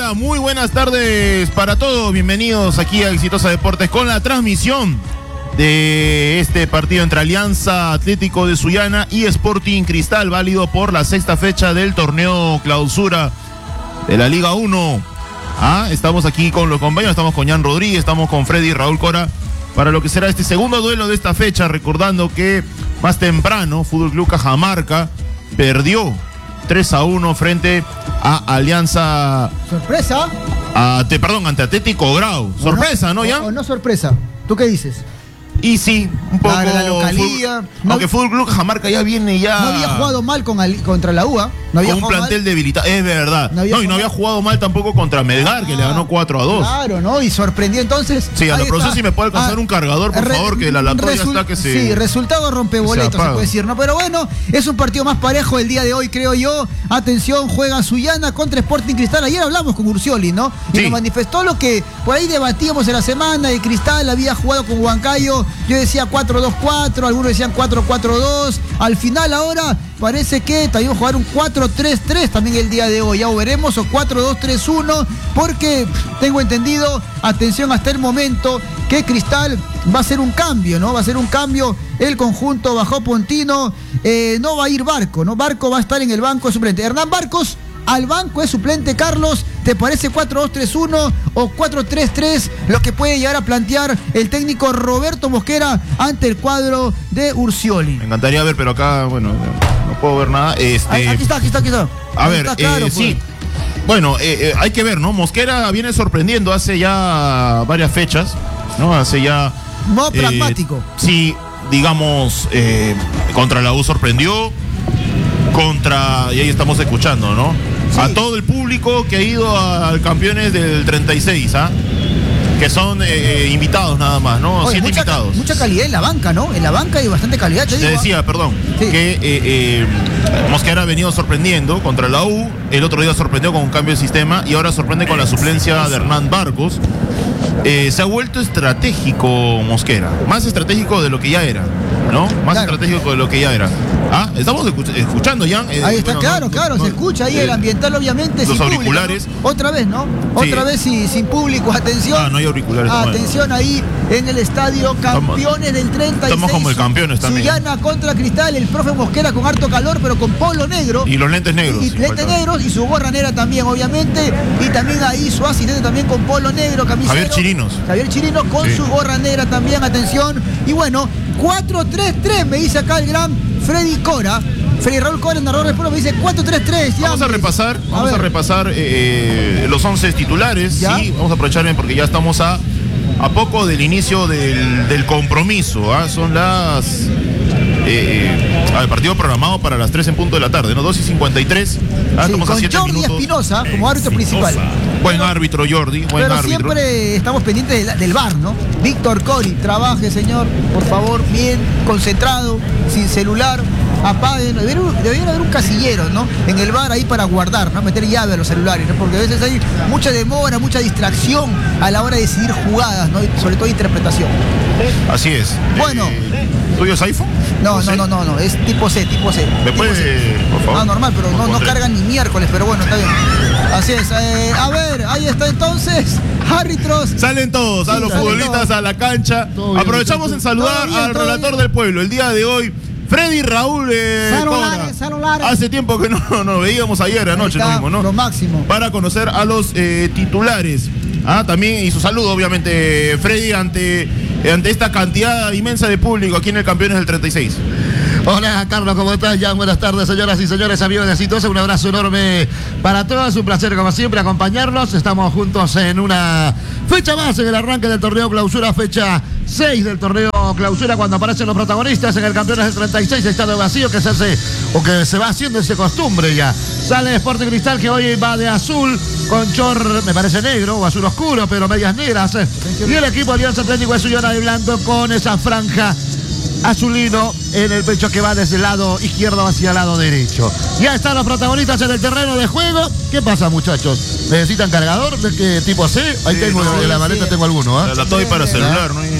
Hola, muy buenas tardes para todos. Bienvenidos aquí a Exitosa Deportes con la transmisión de este partido entre Alianza Atlético de Sullana y Sporting Cristal, válido por la sexta fecha del torneo clausura de la Liga 1. Estamos aquí con los compañeros, estamos con Jan Rodríguez, estamos con Freddy y Raúl Cora para lo que será este segundo duelo de esta fecha, recordando que más temprano Fútbol Club Cajamarca perdió 3-1 frente a Alianza. ¿Sorpresa? Ante Atlético Grau. Sorpresa, ¿no, Jan? O no sorpresa. ¿Tú qué dices? Y sí, un poco. La localía. Aunque Fútbol Club Cajamarca ya viene ya. No había jugado mal contra la UA. No había con un plantel debilitado, es verdad. No había jugado mal tampoco contra Melgar, que le ganó 4-2. Claro, ¿no? Y sorprendió entonces. Sí, a la próxima si me puede alcanzar un cargador, por favor, que la laptop ya está que se. Sí, resultado rompeboletos, se puede decir, ¿no? Pero bueno, es un partido más parejo el día de hoy, creo yo. Atención, juega Sullana contra Sporting Cristal. Ayer hablamos con Urcioli, ¿no? Y nos manifestó lo que por ahí debatíamos en la semana. El Cristal había jugado con Huancayo. Yo decía 4-2-4, algunos decían 4-4-2. Al final ahora parece que también va a jugar un 4-3-3 también el día de hoy. Ya veremos, o 4-2-3-1, porque tengo entendido, atención hasta el momento, que Cristal va a hacer un cambio, ¿no? Va a hacer un cambio el conjunto bajo Pontino. No va a ir Barco, ¿no? Barco va a estar en el banco de suplente. Hernán Barcos al banco es suplente. Carlos, ¿te parece 4-2-3-1 o 4-3-3 lo que puede llegar a plantear el técnico Roberto Mosquera ante el cuadro de Urcioli? Me encantaría ver, pero acá, bueno, no puedo ver nada. Aquí está. A ver, claro, sí. Bueno, hay que ver, ¿no? Mosquera viene sorprendiendo hace ya varias fechas, ¿no? Hace ya... No pragmático. Sí, digamos, contra la U sorprendió, y ahí estamos escuchando, ¿no? Sí. A todo el público que ha ido al campeones del 36, que son invitados nada más, ¿no? 7 invitados. Mucha calidad en la banca, ¿no? En la banca hay bastante calidad, te digo. Decía, perdón, sí, que Mosquera ha venido sorprendiendo contra la U, el otro día sorprendió con un cambio de sistema y ahora sorprende con la suplencia de Hernán Barcos. Se ha vuelto estratégico Mosquera, más estratégico de lo que ya era, ¿no? Más estratégico de lo que ya era. Estamos escuchando ya. Ahí está, claro, se escucha ahí el ambiental, obviamente. Los auriculares. Público, ¿no? Otra vez, ¿no? Otra vez sin público, atención. No hay auriculares. Atención ahí en el estadio, campeones del 36. Estamos como el campeones también. Sullana contra Cristal, el profe Mosquera con harto calor, pero con polo negro. Y los lentes negros. Y lentes negros y su gorra negra también, obviamente. Y también ahí su asistente también con polo negro, camisero. Javier Chirinos con su gorra negra también, atención. Y bueno, 4-3-3 me dice acá el gran Freddy Cora. Freddy Raúl Cora, el narrador del pueblo, me dice 4-3-3. Vamos a repasar los 11 titulares. ¿Ya? Sí, vamos a aprovechar bien porque ya estamos a poco del inicio del compromiso. Son las... el partido programado para las 3 en punto de la tarde, ¿no? 2:53. Estamos a 7 Jordi minutos. Espinosa como árbitro principal. Buen árbitro, Jordi. Buen árbitro. Siempre estamos pendientes del VAR, ¿no? Víctor Cori, trabaje, señor, por favor, bien, concentrado, sin celular. Apaguen, debería haber un casillero, ¿no? En el VAR ahí para guardar, ¿no? Meter llave a los celulares, ¿no? Porque a veces hay mucha demora, mucha distracción a la hora de decidir jugadas, ¿no? Y sobre todo interpretación. Así es. Bueno. ¿Tuyo es iPhone? No, es tipo C. ¿Me puede, por favor? Normal, pero no cargan ni miércoles, pero bueno, está bien. Así es. A ver, ahí está entonces. Árbitros. Salen todos, los futbolistas a la cancha. Aprovechamos en saludar al relator del pueblo. El día de hoy, Freddy Raúl celulares. Hace tiempo que no veíamos, ayer anoche lo mismo, ¿no? Lo máximo. Para conocer a los titulares. También, y su saludo, obviamente, Freddy, ante esta cantidad inmensa de público aquí en el Campeones del 36. Hola, Carlos, ¿cómo estás? Ya, buenas tardes, señoras y señores, amigos de Exitosa. Un abrazo enorme para todos. Un placer, como siempre, acompañarlos. Estamos juntos en una fecha más en el arranque del torneo clausura, fecha 6 del torneo clausura, cuando aparecen los protagonistas en el Campeones del 36, estadio vacío que se va haciendo ese costumbre ya. Sale Sporting Cristal, que hoy va de azul con chor, me parece negro o azul oscuro, pero medias negras. Y el equipo Alianza Atlético de Sullana de blanco con esa franja azulino en el pecho que va desde el lado izquierdo hacia el lado derecho. Ya están los protagonistas en el terreno de juego. ¿Qué pasa, muchachos? ¿Necesitan cargador? ¿De qué tipo C? Ahí tengo, en la maleta tengo alguno. La doy para celular, ¿no?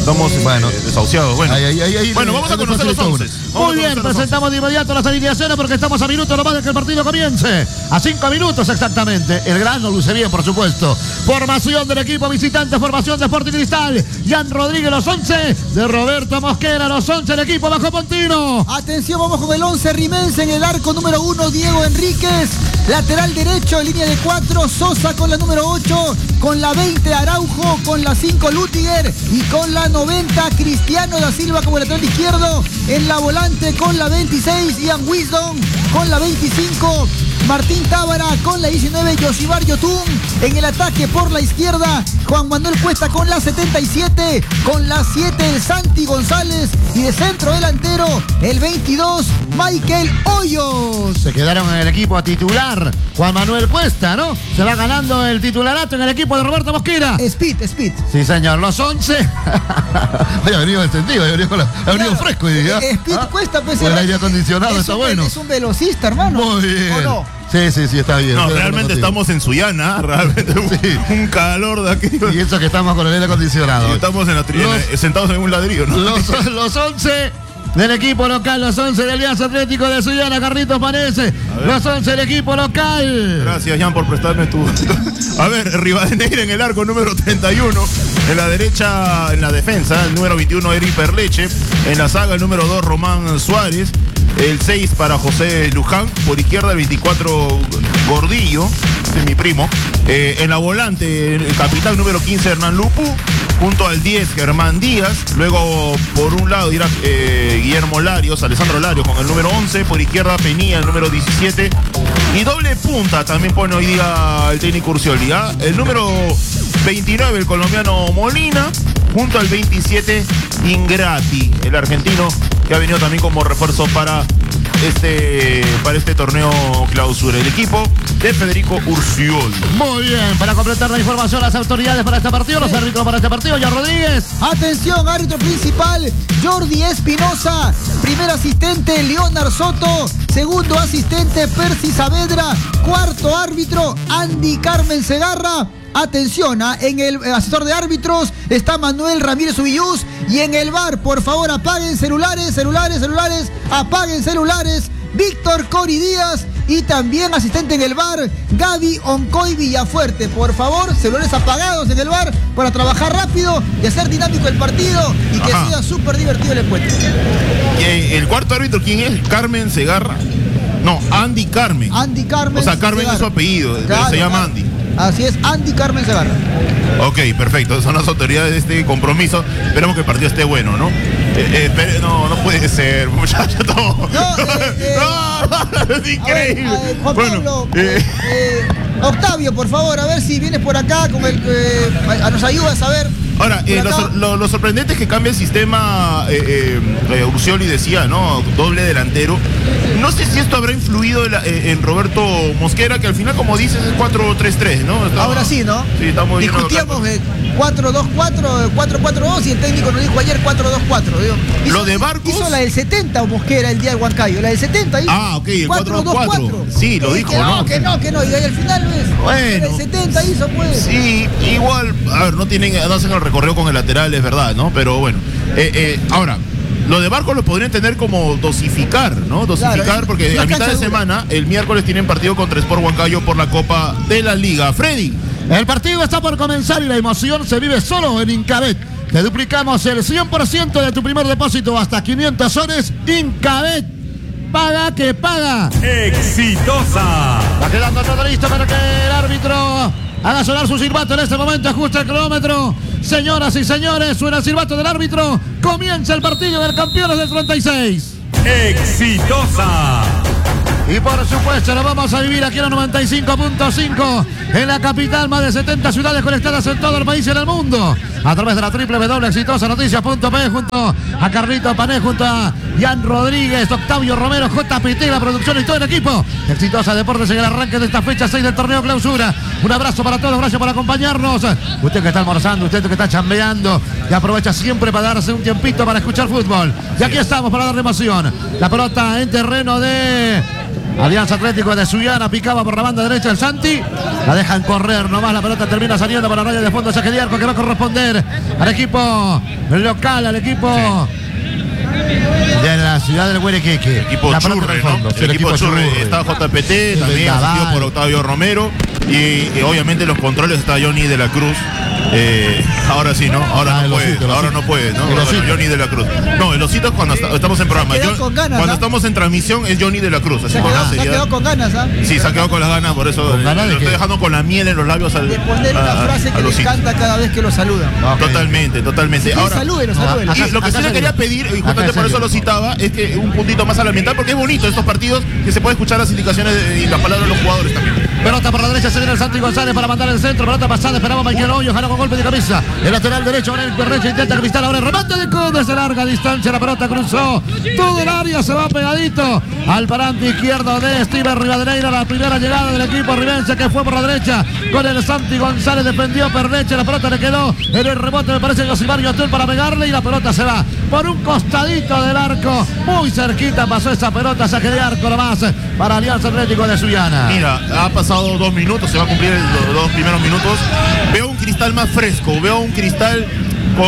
Estamos desahuciados. Bueno, bueno, vamos a conocer los 11. Muy bien, presentamos de inmediato las alineaciones porque estamos a minutos nomás de que el partido comience. A 5 minutos exactamente. El grano luce bien, por supuesto. Formación del equipo visitante, formación de Sporting Cristal. Jan Rodríguez, los 11 de Roberto Mosquera, los 11 del equipo bajo Pontino. Atención, vamos con el 11 rimense en el arco número 1, Diego Enríquez. Lateral derecho, en línea de 4, Sosa con la número 8, con la 20 Araujo, con la 5 Lutiger y con la 90 Cristiano da Silva como lateral izquierdo. En la volante con la 26 Ian Wisdom, con la 25 Martín Tábara, con la 19 Yoshimar Yotun. En el ataque por la izquierda Juan Manuel Cuesta con la 77, con la 7 el Santi González y de centro delantero el 22 Michael Hoyos. Se quedaron en el equipo a titular Juan Manuel Cuesta, ¿no? Se va ganando el titularato en el equipo de Roberto Mosquera. Speed. Sí, señor, los 11. Vaya, ha venido encendido, ha venido fresco hoy día. Speed Cuesta, pues. El aire acondicionado está bueno. Es un velocista, hermano. Muy bien. ¿O no? Sí, está bien. No, realmente estamos en Sullana, realmente un calor de aquí. Y eso que estamos con el aire acondicionado. Y estamos en la sentados en un ladrillo, ¿no? Los 11 del equipo local, los 11 de Alianza Atlético de Sullana, Carlitos Panese. Los 11 del equipo local. Gracias, Jan, por prestarme tu... A ver, Rivadeneira en el arco número 31. En la derecha, en la defensa, el número 21, Eri Perleche. En la saga, el número 2, Román Suárez. El 6 para José Luján. Por izquierda, el 24, Gordillo. Este es mi primo. En la volante, el capitán número 15, Hernán Lupu. Junto al 10, Germán Díaz. Luego, por un lado, irá Guillermo Larios, Alessandro Larios con el número 11. Por izquierda, Penilla, el número 17. Y doble punta también pone hoy día el técnico Urcioli. El número 29, el colombiano Molina. Junto al 27, Ingrati, el argentino que ha venido también como refuerzo para este torneo clausura. El equipo de Federico Urcioli. Muy bien, para completar la información, las autoridades para este partido, los árbitros para este partido, Jan Rodríguez. Atención, árbitro principal, Jordi Espinosa. Primer asistente, Leonard Soto. Segundo asistente, Percy Saavedra. Cuarto árbitro, Andy Carmen Segarra. Atención, en el asesor de árbitros está Manuel Ramírez Ubillús. Y en el VAR, por favor, apaguen celulares, apaguen celulares. Víctor Cori Díaz. Y también asistente en el VAR, Gaby Oncoy Villafuerte. Por favor, celulares apagados en el VAR para trabajar rápido y hacer dinámico el partido y que sea súper divertido el encuentro. ¿El cuarto árbitro quién es? Carmen Segarra. No, Andy Carmen. Andy Carmen. O sea, Carmen Segarra es su apellido, claro, se llama Andy. Así es, Andy Carmen Segarra. Ok, perfecto. Son las autoridades de este compromiso. Esperemos que el partido esté bueno, ¿no? No puede ser, muchacho. No, es increíble. Juan Pablo, Octavio, por favor, a ver si vienes por acá con nos ayudas a ver. Ahora, lo sorprendente es que cambia el sistema. Urcioli decía, ¿no? Doble delantero. No sé si esto habrá influido en Roberto Mosquera, que al final, como dices, es 4-3-3, ¿no? Ahora sí, ¿no? Sí, estamos discutíamos 4-2-4, 4-4-2 y el técnico nos dijo ayer 4-2-4. Lo de Barcos. Hizo la del 70 Mosquera el día del Huancayo, la del 70 hizo. Ok, el 4-2-4. Sí, lo dijo, ¿no? Que no. Y al final, ¿ves? Bueno. El 70 hizo, pues. Sí, igual, a ver, no hacen el recorrido con el lateral, es verdad, ¿no? Pero bueno. Ahora, lo de Barcos lo podrían tener como dosificar, ¿no? Dosificar, porque a mitad de semana, el miércoles tienen partido contra Sport Huancayo por la Copa de la Liga. Freddy. El partido está por comenzar y la emoción se vive solo en Incabet. Te duplicamos el 100% de tu primer depósito hasta 500 soles. Incabet. Paga que paga. Exitosa. Va quedando todo listo para que el árbitro haga sonar su silbato en este momento. Ajusta el cronómetro. Señoras y señores, suena el silbato del árbitro. Comienza el partido del Campeones del 36. Exitosa. Y por supuesto lo vamos a vivir aquí en la 95.5 en la capital, más de 70 ciudades conectadas en todo el país y en el mundo a través de la www.exitosanoticias.p, junto a Carlito Pané, junto a Jan Rodríguez, Octavio Romero, JPT, la producción y todo el equipo. Exitosa Deportes en el arranque de esta fecha 6 del torneo clausura. Un abrazo para todos, gracias por acompañarnos. Usted que está almorzando, usted que está chambeando y aprovecha siempre para darse un tiempito para escuchar fútbol. Y aquí estamos para darle emoción. La pelota en terreno de Alianza Atlético de Sullana, picaba por la banda derecha el Santi. La dejan correr nomás, la pelota termina saliendo para la raya de fondo. Saque de arco que va a corresponder al equipo local, al equipo de la ciudad del Huerequeque. Equipo Churre, ¿no? El equipo Churre. Está JPT, también asistido por Octavio Romero. Y obviamente los controles está Johnny de la Cruz. Ahora sí, ¿no? Ahora no puede, ¿no? Johnny de la Cruz. No, el osito es cuando estamos en programa. Cuando estamos en transmisión es Johnny de la Cruz. Así se ha quedado con ganas, ¿ah? Sí, se ha quedado con las ganas, por eso lo estoy dejando con la miel en los labios de poner una frase que le encanta cada vez que lo saludan. Totalmente. Ahora, salúdenlo. Y lo que sí le quería pedir, y justamente por eso lo citaba, es que un puntito más al ambiental, porque es bonito estos partidos que se puede escuchar las indicaciones y las palabras de los jugadores también. Pelota por la derecha, se viene el Santi González para mandar el centro. Pelota pasada, esperaba Michael Hoyos, ganó con golpe de cabeza. El lateral derecho, ahora el Perrecha intenta Cristal, ahora el remate de Cud desde larga distancia. La pelota cruzó todo el área, se va pegadito al parante izquierdo de Steven Rivadeneira. La primera llegada del equipo ribense que fue por la derecha con el Santi González, defendió Perrecha. La pelota le quedó en el rebote, me parece, Josimario Otel para pegarle y la pelota se va por un costadito del arco. Muy cerquita pasó esa pelota, saque de arco nomás para Alianza Atlético de Sullana. Mira, ha pasado 2 minutos, se va a cumplir los 2 primeros minutos. Veo un Cristal más fresco, veo un Cristal con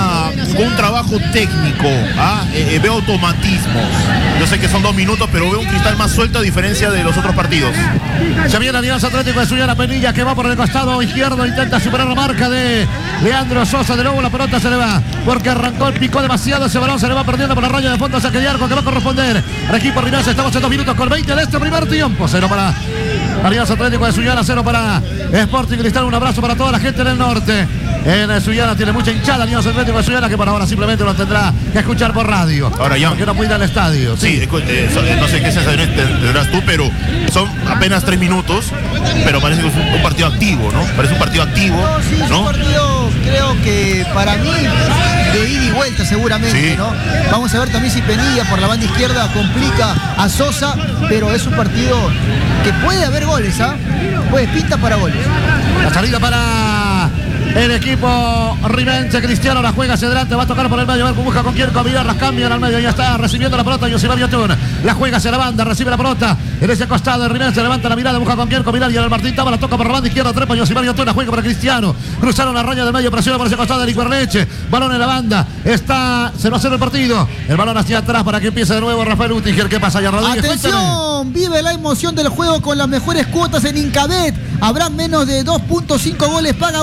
un trabajo técnico, veo automatismos. Yo sé que son 2 minutos, pero veo un Cristal más suelto a diferencia de los otros partidos. Se viene Alianza Atlético de Sullana, Penilla que va por el costado izquierdo, intenta superar la marca de Leandro Sosa. De nuevo la pelota se le va, porque arrancó, picó demasiado ese balón, se le va perdiendo por la raya de fondo, saque de arco que va a corresponder al equipo ribense. Estamos en 2 minutos con 20 de este primer tiempo. 0 para Alianza Atlético de Sullana, 0 para Sporting Cristal. Un abrazo para toda la gente del norte. En Sullana tiene mucha hinchada Alianza Atlético de Sullana, que por ahora simplemente lo tendrá que escuchar por radio. Ahora ya, porque no puede ir al estadio. Sí, no sé qué sensaciones tendrás tú, pero son apenas 3 minutos, pero parece que es un partido activo, ¿no? Parece un partido activo, ¿no? Sí, es un partido, creo que para mí, de ida y vuelta seguramente, ¿no? Vamos a ver también si Penilla por la banda izquierda complica a Sosa, pero es un partido que puede haber goles, ¿ah? Pues pinta para goles. La salida para el equipo ribense. Cristiano la juega hacia adelante, va a tocar por el medio, a ver, busca con quién combinar, las cambian al medio, ya está recibiendo la pelota Josimario Tun, la juega hacia la banda, recibe la pelota en ese costado de ribense, levanta la mirada, busca con quién combinar y el Martín Taba la toca por la banda izquierda, trepa Josimario Tun, la juega para Cristiano, cruzaron la raya del medio, presiona por ese costado de Licuerleche, balón en la banda, está 0-0 el partido, el balón hacia atrás para que empiece de nuevo Rafael Utiger. ¿Qué pasa allá, Rodríguez? Atención, vive la emoción del juego con las mejores cuotas en Incabet. Habrá menos de 2.5 goles, paga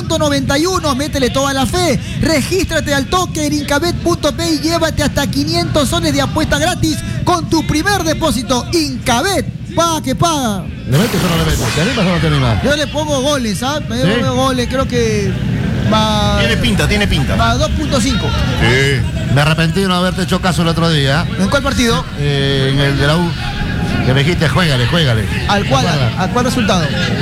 1.91, métele toda la fe. Regístrate al toque en incabet.p y llévate hasta 500 soles de apuesta gratis con tu primer depósito. Incabet, paga que paga. ¿Le metes o no le metes? ¿Te animas o no te animas? Yo le pongo goles, ¿ah? Me pongo goles, creo que va... Tiene pinta. Va 2.5. Sí. Me arrepentí de no haberte hecho caso el otro día. ¿En cuál partido? En el de la U. Que me dijiste, juégale. ¿Al cuál resultado?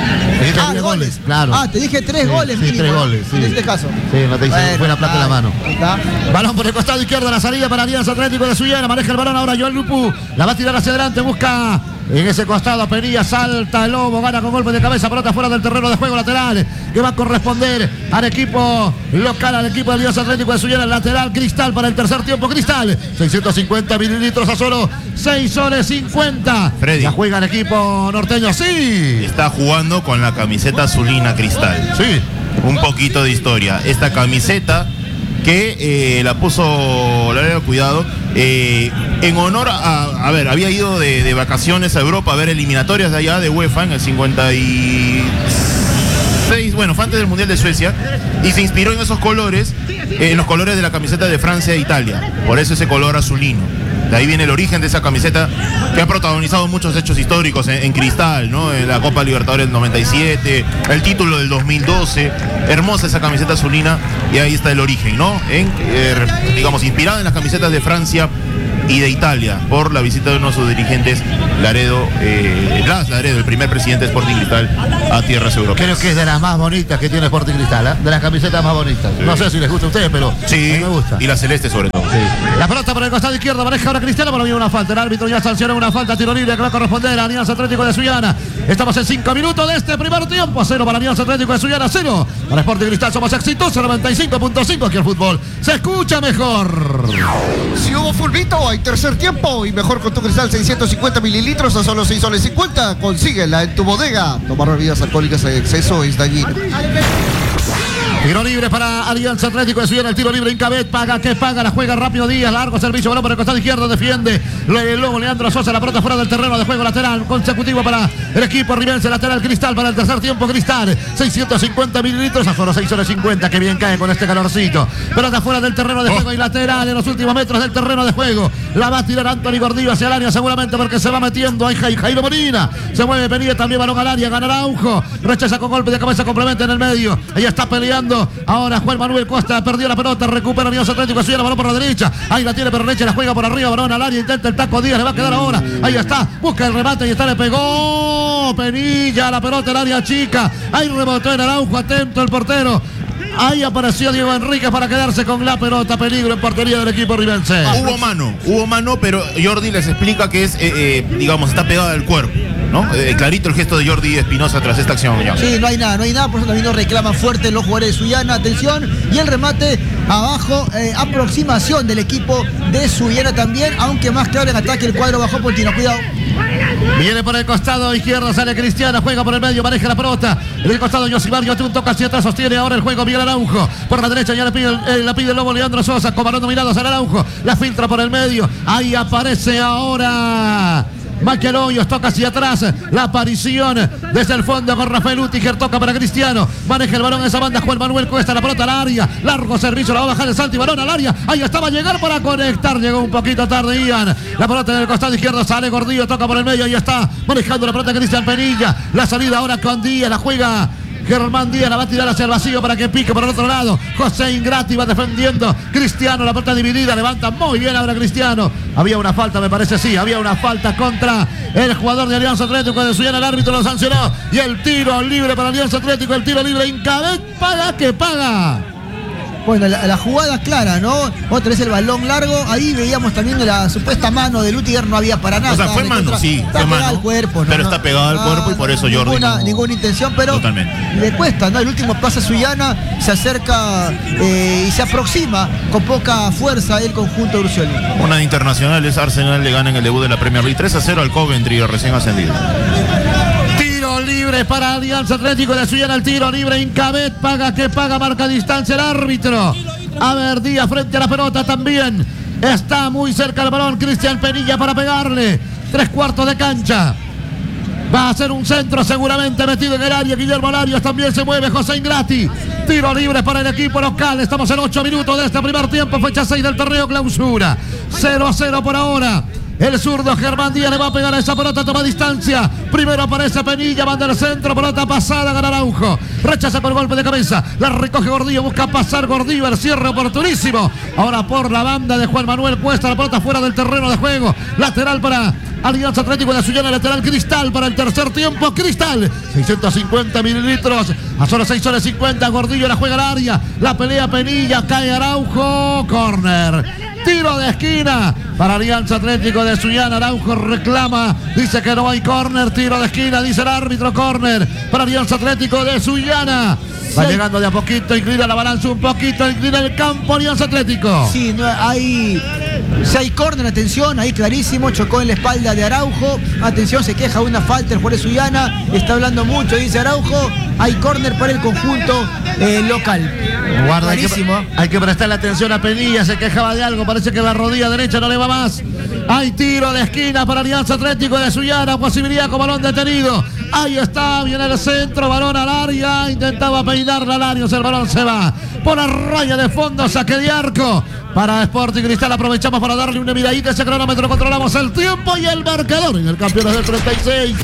Goles. Claro. Te dije 3 goles. Sí, 3 goles. Sí. En este caso. Sí, no te hice, fue la plata en la mano. ¿Está? Balón por el costado izquierdo, la salida para Alianza Atlético de Sullana. Maneja el balón ahora Joel Lupu. La va a tirar hacia adelante, busca en ese costado Penilla, salta el Lobo, gana con golpe de cabeza, pelota fuera del terreno de juego lateral, que va a corresponder al equipo local, al equipo de Alianza Atlético de Sullana. Lateral Cristal para el tercer tiempo. Cristal, 650 mililitros a solo 6 soles 50. Freddy. Ya juega el equipo norteño, sí. Está jugando con la camiseta azulina Cristal. Sí. Un poquito de historia. Esta camiseta que la puso Laredo Cuidado en honor a ver, había ido de vacaciones a Europa a ver eliminatorias de allá de UEFA en el 56, bueno, fue antes del Mundial de Suecia, y se inspiró en esos colores, en los colores de la camiseta de Francia e Italia, por eso ese color azulino. De ahí viene el origen de esa camiseta que ha protagonizado muchos hechos históricos en Cristal, ¿no? En la Copa Libertadores del 97, el título del 2012, hermosa esa camiseta azulina, y ahí está el origen, ¿no? Digamos, inspirada en las camisetas de Francia y de Italia, por la visita de uno de sus dirigentes, Laredo, Blas Laredo, el primer presidente de Sporting Cristal a tierras europeas. Creo que es de las más bonitas que tiene Sporting Cristal, ¿eh? De las camisetas más bonitas. Sí. No sé si les gusta a ustedes, pero sí, a mí me gusta. Y la celeste sobre todo. Sí. La pelota por el costado izquierdo, maneja ahora Cristiano, pero viene una falta. El árbitro ya sancionó una falta, tiro libre que va a corresponder a Alianza Atlético de Sullana. Estamos en 5 minutos de este primer tiempo. 0 para Alianza Atlético de Sullana, 0 para Sporting Cristal. Somos exitosos, 95.5. Aquí el fútbol se escucha mejor. Si hubo fulbito, hay tercer tiempo y mejor con tu Cristal 650 mililitros a solo 6 soles 50. Consíguela en tu bodega. Tomar bebidas alcohólicas en exceso es dañino. Tiro libre para Alianza Atlético de Sullana. El tiro libre Incabet. Paga que paga. La juega rápido Díaz. Largo servicio. Balón por el costado izquierdo. Defiende el Lobo Leandro Sosa. La pelota fuera del terreno de juego. Lateral consecutivo para el equipo ribense. Lateral Cristal para el tercer tiempo. Cristal 650 mililitros a solo 6 soles 50. Que bien cae con este calorcito. Pelota fuera del terreno de juego y lateral en los últimos metros del terreno de juego. La va a tirar Anthony Gordillo hacia el área seguramente porque se va metiendo. Ahí Jairo Molina. Se mueve Penilla también. Balón al área. Gana Araujo. Rechaza con golpe de cabeza. Complementa en el medio. Ella está peleando. Ahora Juan Manuel Costa perdió la pelota, recupera Alianza Atlético de Sullana, balón por la derecha, ahí la tiene Perreche, la juega por arriba, balón al área, intenta el taco Díaz, le va a quedar ahora, ahí está, busca el remate y está, le pegó Penilla, la pelota el área chica, ahí rebotó en Araujo, atento el portero. Ahí apareció Diego Enríquez para quedarse con la pelota, peligro en portería del equipo ribense. Hubo mano, pero Jordi les explica que es, digamos, está pegada al cuerpo, ¿no? Clarito el gesto de Jordi Espinosa tras esta acción. Ya. Sí, no hay nada, por eso también lo reclaman fuerte los jugadores de Sullana, atención, y el remate abajo, aproximación del equipo de Sullana también, aunque más claro en ataque el cuadro bajo Pontino, cuidado. Viene por el costado izquierdo, sale Cristiano, juega por el medio, maneja la pelota. En el costado Yosimar, un toca hacia atrás, sostiene ahora el juego Miguel Araujo. Por la derecha ya la pide el Lobo Leandro Sosa, con balón dominado hacia Araujo. La filtra por el medio, ahí aparece ahora Michael Hoyos, toca hacia atrás, la aparición desde el fondo con Rafael Utiger, toca para Cristiano, maneja el balón en esa banda, Juan Manuel Cuesta, la pelota al área, largo servicio, la va a bajar el salto y balón al área, ahí estaba a llegar para conectar, llegó un poquito tarde Ian, la pelota en el costado izquierdo, sale Gordillo, toca por el medio, ahí está, manejando la pelota Cristian Penilla, la salida ahora con Díaz, la juega Germán Díaz, la va a tirar hacia el vacío para que pique por el otro lado. José Ingrati va defendiendo. Cristiano, la pelota dividida, levanta muy bien ahora Cristiano. Había una falta, me parece, sí, había una falta contra el jugador de Alianza Atlético de Sullana. El árbitro lo sancionó y el tiro libre para Alianza Atlético, el tiro libre Incabet, paga que paga. Bueno, la jugada clara, ¿no? Otra vez el balón largo. Ahí veíamos también la supuesta mano de Lutiger, no había para nada. O sea, fue mano, sí. Está pegado al cuerpo, ¿no? Pero está pegado al cuerpo y por eso Jordi. Ninguna intención, pero totalmente. Le cuesta, ¿no? El último pase a Sullana, se acerca y se aproxima con poca fuerza el conjunto de Urcioli. Una de internacionales, Arsenal le gana en el debut de la Premier League 3-0 al Coventry, recién ascendido. Libre para Alianza Atlético de Sullana, el tiro libre Incabet, paga que paga, marca distancia el árbitro. A ver, Díaz frente a la pelota también. Está muy cerca el balón Cristian Penilla para pegarle. 3/4 de cancha. Va a ser un centro seguramente metido en el área. Guillermo Larios también se mueve. José Ingrati. Tiro libre para el equipo local. Estamos en 8 minutos de este primer tiempo. Fecha 6 del torneo clausura. 0-0 por ahora. El zurdo Germán Díaz le va a pegar a esa pelota, toma distancia. Primero aparece Penilla, manda al centro, pelota pasada, gana Araujo. Rechaza por golpe de cabeza, la recoge Gordillo, busca pasar Gordillo, el cierre oportunísimo. Ahora por la banda de Juan Manuel Cuesta, la pelota fuera del terreno de juego. Lateral para Alianza Atlético de Sullana, lateral Cristal para el tercer tiempo. Cristal, 650 mililitros, a solo 6 soles 50. Gordillo la juega al área, la pelea Penilla, cae Araujo, córner. Tiro de esquina para Alianza Atlético de Sullana. Araujo reclama, dice que no hay córner. Tiro de esquina, dice el árbitro, córner para Alianza Atlético de Sullana. Va llegando de a poquito, inclina la balanza un poquito, inclina el campo Alianza Atlético. Sí, no hay... Si hay córner, atención, ahí clarísimo, chocó en la espalda de Araujo. Atención, se queja de una falta el jugador de Sullana. Está hablando mucho, dice Araujo. Hay córner para el conjunto local. Guarda, hay que prestarle atención a Penilla, se quejaba de algo, parece que la rodilla derecha no le va más. Hay tiro de esquina para Alianza Atlético de Sullana, posibilidad con balón detenido. Ahí está, viene el centro, balón al área, intentaba peinarla al área, el balón se va por la raya de fondo, saque de arco para Sporting Cristal. Aprovechamos para darle una miradita a ese cronómetro, controlamos el tiempo y el marcador en el campeonato del 36.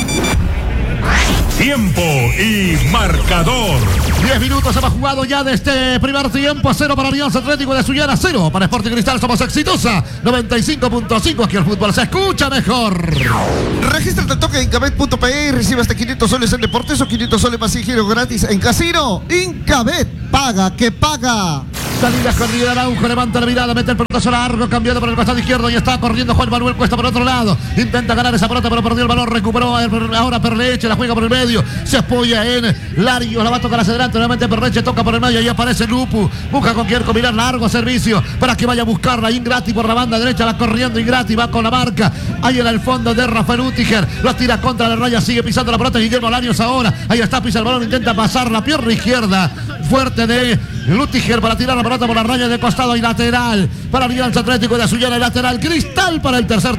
Tiempo y marcador. 10 minutos se va jugado ya de este primer tiempo. 0 para Alianza Atlético de Sullana, 0 para Sporting Cristal. Somos Exitosa 95.5. Aquí el fútbol se escucha mejor. Regístrate al toque de Incabet.pe y recibe hasta 500 soles en deportes o 500 soles más sin giro gratis en casino. Incabet, paga que paga. Salida escondida, Araujo levanta la mirada, mete el pelotazo largo, cambiado por el costado izquierdo y está corriendo Juan Manuel Cuesta por otro lado. Intenta ganar esa pelota, pero perdió el balón, recuperó ahora Perleche, la juega por el medio. medio. Se apoya en Larios. La va a tocar hacia adelante. Nuevamente Perreche toca por el medio. Ahí aparece Lupu. Busca con quién combinar. Largo servicio para que vaya a buscarla. Ingrati por la banda derecha. Va corriendo Ingrati. Va con la marca. Ahí en el fondo de Rafael Utiger. Lo tira contra la raya. Sigue pisando la pelota. Guillermo Larios ahora. Ahí está, pisa el balón. Intenta pasar la pierna izquierda. Fuerte de Lutiger para tirar la pelota por la raya de costado y lateral. Para Alianza Atlético de Sullana. Lateral Cristal para el tercer